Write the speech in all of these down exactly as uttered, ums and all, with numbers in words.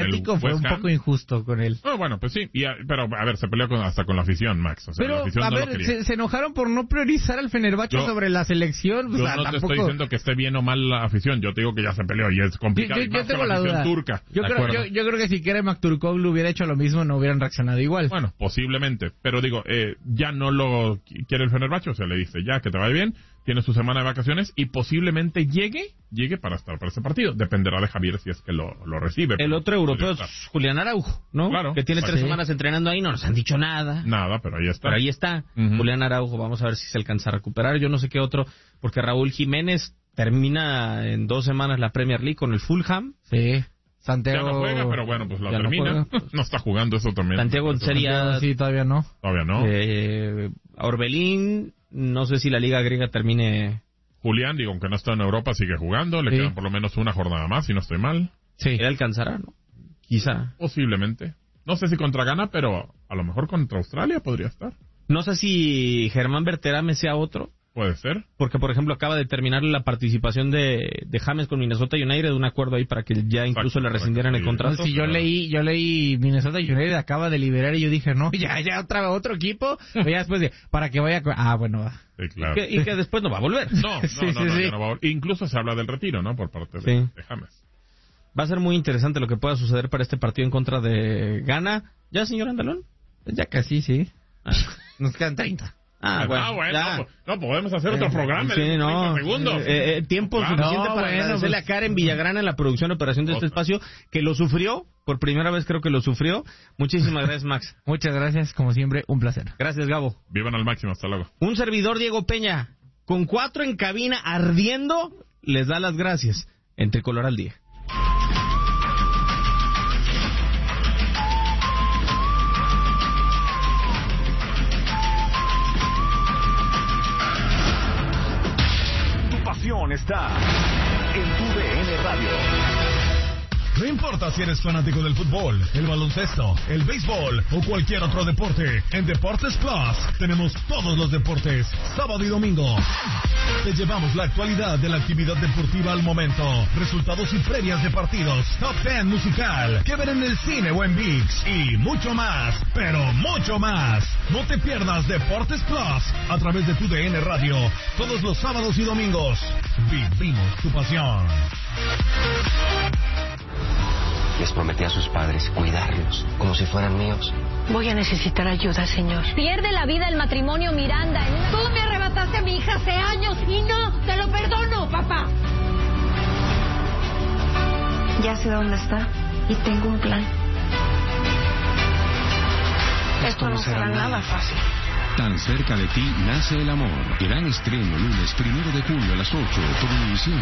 fanático fue un poco injusto con él. Oh, bueno, pues sí, y a, pero a ver, se peleó con, hasta con la afición, Max. O sea, pero, la afición a no ver, lo quería. Se, se enojaron por no priorizar al Fenerbahce yo, sobre la selección. Yo o sea, no tampoco... te estoy diciendo que esté bien o mal la afición, yo te digo que ya se peleó y es complicado. Yo, yo, yo tengo la, la duda. Turca, yo, creo, yo, yo creo que si Kerem Aktürkoğlu hubiera hecho lo mismo, no hubieran reaccionado igual. Bueno, posiblemente, pero digo, eh, ya no lo quiere el Fenerbahce, o sea, le dice ya que te vaya bien, tiene su semana de vacaciones y posiblemente llegue, llegue para estar para ese partido. Dependerá de Javier si es que lo, lo recibe. El otro europeo es Julián Araujo, ¿no? Claro. Que tiene tres sí. semanas entrenando ahí, no nos han dicho nada. Nada, pero ahí está. Pero ahí está. Uh-huh. Julián Araujo, vamos a ver si se alcanza a recuperar. Yo no sé qué otro, porque Raúl Jiménez termina en dos semanas la Premier League con el Fulham. Sí. Santiago... Ya no juega, pero bueno, pues la ya termina. No, no está jugando eso también. Santiago en Serie A... Sí, todavía no. Todavía no. Eh, Orbelín, no sé si la Liga Griega termine... Julián, digo, aunque no está en Europa, sigue jugando. Le sí. quedan por lo menos una jornada más, si no estoy mal. Sí. Él alcanzará, ¿no? Quizá. Posiblemente. No sé si contra Ghana, pero a lo mejor contra Australia podría estar. No sé si Germán Berterame sea otro. Puede ser. Porque, por ejemplo, acaba de terminar la participación de, de James con Minnesota United, un acuerdo ahí para que ya incluso exacto, le rescindieran el contrato. Si yo leí, yo leí Minnesota United acaba de liberar y yo dije, no, ya, ya otra otro equipo. Ya después de, para que vaya, ah, bueno, va. Sí, claro. Que, y que después no va a volver. No, no, sí, no, sí, no, sí. ya no va a volver. Incluso se habla del retiro, ¿no? Por parte de, sí. de James. Va a ser muy interesante lo que pueda suceder para este partido en contra de Ghana. ¿Ya, señor Andalón? Ya casi, sí. Ah. Nos quedan treinta. Ah, bueno, ah, bueno no, no, podemos hacer otro programa sí, en no, segundos. Eh, eh, tiempo claro. suficiente no, para bueno, agradecerle pues... a Karen Villagrana en la producción y operación de este espacio, que lo sufrió, por primera vez creo que lo sufrió. Muchísimas gracias, Max. Muchas gracias, como siempre, un placer. Gracias, Gabo. Vivan al máximo, hasta luego. Un servidor, Diego Peña, con cuatro en cabina ardiendo, les da las gracias en Tricolor al Día. Está en tu D N Radio. No importa si eres fanático del fútbol, el baloncesto, el béisbol o cualquier otro deporte, en Deportes Plus tenemos todos los deportes, sábado y domingo. Te llevamos la actualidad de la actividad deportiva al momento, resultados y previas de partidos, top ten musical, que ver en el cine o en ViX y mucho más, pero mucho más. No te pierdas Deportes Plus a través de tu D N Radio, todos los sábados y domingos. Vivimos tu pasión. Les prometí a sus padres cuidarlos como si fueran míos. Voy a necesitar ayuda, señor. Pierde la vida el matrimonio Miranda. En una... Tú me arrebataste a mi hija hace años y no te lo perdono, papá. Ya sé dónde está y tengo un plan. Esto no será nada fácil. Tan cerca de ti nace el amor. Gran estreno lunes primero de julio a las ocho por Univisión.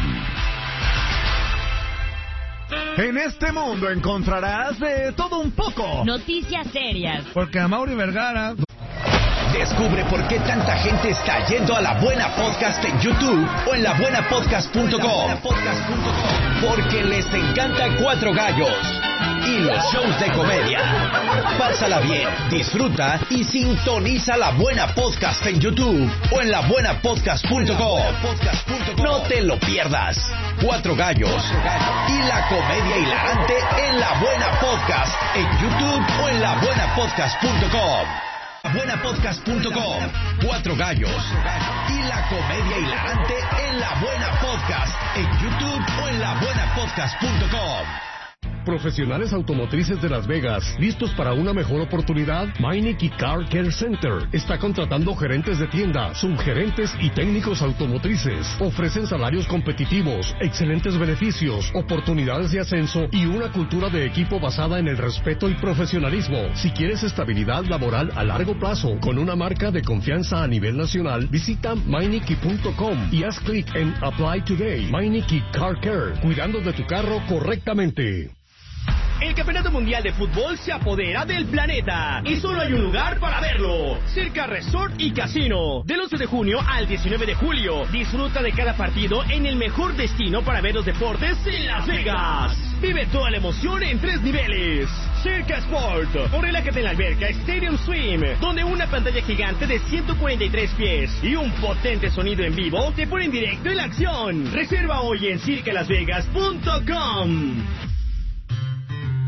En este mundo encontrarás de todo un poco. Noticias serias. Porque a Mauri Vergara... Descubre por qué tanta gente está yendo a La Buena Podcast en YouTube o en la buena podcast punto com. Porque les encanta Cuatro Gallos y los shows de comedia. Pásala bien, disfruta y sintoniza La Buena Podcast en YouTube o en la buena podcast punto com. No te lo pierdas. Cuatro Gallos y la comedia hilarante en La Buena Podcast en YouTube o en la buena podcast punto com. la buena podcast punto com. Cuatro Gallos y la comedia hilarante en La Buena Podcast en YouTube o en la buena podcast punto com. Profesionales automotrices de Las Vegas, ¿listos para una mejor oportunidad? Meineke Car Care Center está contratando gerentes de tienda, subgerentes y técnicos automotrices. Ofrecen salarios competitivos, excelentes beneficios, oportunidades de ascenso y una cultura de equipo basada en el respeto y profesionalismo. Si quieres estabilidad laboral a largo plazo con una marca de confianza a nivel nacional, visita meineke punto com y haz clic en Apply Today. Meineke Car Care, cuidando de tu carro correctamente. El Campeonato Mundial de Fútbol se apodera del planeta y solo hay un lugar para verlo: Circa Resort y Casino. Del once de junio al diecinueve de julio, disfruta de cada partido en el mejor destino para ver los deportes en Las Vegas. Vive toda la emoción en tres niveles. Circa Sport, o relájate en la alberca Stadium Swim, donde una pantalla gigante de ciento cuarenta y tres pies y un potente sonido en vivo te ponen directo en la acción. Reserva hoy en circa las vegas punto com.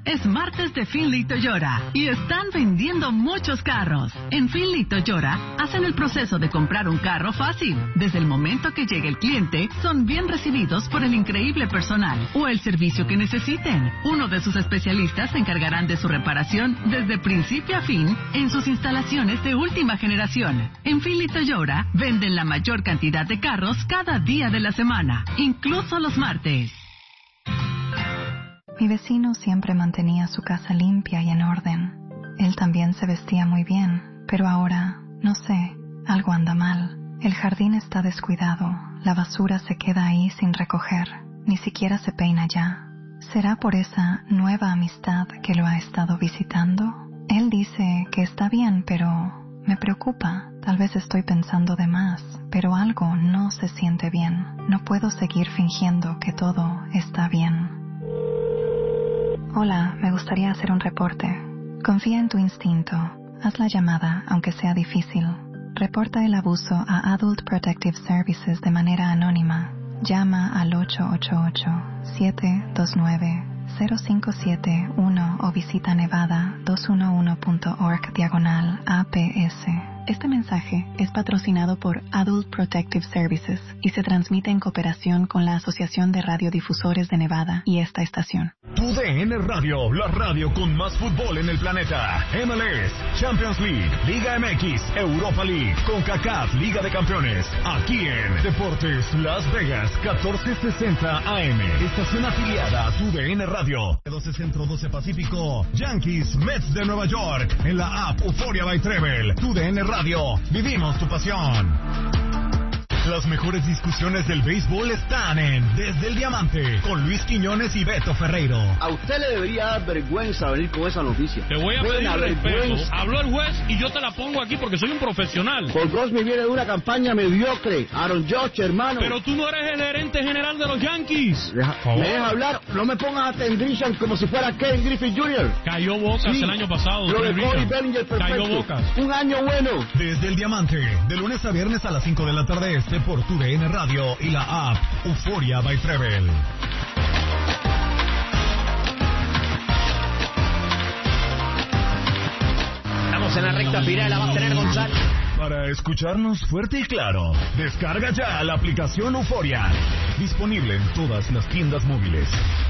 Es martes de Finley Toyota y están vendiendo muchos carros. En Finley Toyota hacen el proceso de comprar un carro fácil. Desde el momento que llegue el cliente, son bien recibidos por el increíble personal o el servicio que necesiten. Uno de sus especialistas se encargarán de su reparación desde principio a fin en sus instalaciones de última generación. En Finley Toyota venden la mayor cantidad de carros cada día de la semana, incluso los martes. Mi vecino siempre mantenía su casa limpia y en orden. Él también se vestía muy bien, pero ahora, no sé, algo anda mal. El jardín está descuidado, la basura se queda ahí sin recoger, ni siquiera se peina ya. ¿Será por esa nueva amistad que lo ha estado visitando? Él dice que está bien, pero me preocupa. Tal vez estoy pensando de más, pero algo no se siente bien. No puedo seguir fingiendo que todo está bien. Hola, me gustaría hacer un reporte. Confía en tu instinto. Haz la llamada, aunque sea difícil. Reporta el abuso a Adult Protective Services de manera anónima. Llama al ocho ocho ocho, siete dos nueve, cero cinco siete uno o visita nevada doscientos once punto org diagonal A P S. Este mensaje es patrocinado por Adult Protective Services y se transmite en cooperación con la Asociación de Radiodifusores de Nevada y esta estación. Tu D N Radio, la radio con más fútbol en el planeta. M L S, Champions League, Liga M X, Europa League, CONCACAF, Liga de Campeones. Aquí en Deportes Las Vegas, catorce sesenta A M. Estación afiliada a Tu D N Radio. doce Centro, doce Pacífico. Yankees, Mets de Nueva York. En la app Euphoria by Treble. Tu D N Radio. Vivimos tu pasión. Las mejores discusiones del béisbol están en Desde el Diamante con Luis Quiñones y Beto Ferreiro. A usted le debería dar vergüenza venir con esa noticia. Te voy a pedir respeto. Habló el juez y yo te la pongo aquí porque soy un profesional. Paul Goldschmidt viene de una campaña mediocre. Aaron Judge, hermano. Pero tú no eres el gerente general de los Yankees. Deja, ¿Me dejas hablar? No me pongas a Tendrishan como si fuera Ken Griffey junior Cayó Bocas sí. el año pasado. Lo de Cody Bellinger, perfecto. Cayó Bocas. Un año bueno. Desde el Diamante, de lunes a viernes a las cinco de la tarde este por Tu D N Radio y la app Euphoria by Treble. Estamos en la recta final, la va a tener González. Para escucharnos fuerte y claro, descarga ya la aplicación Euphoria. Disponible en todas las tiendas móviles.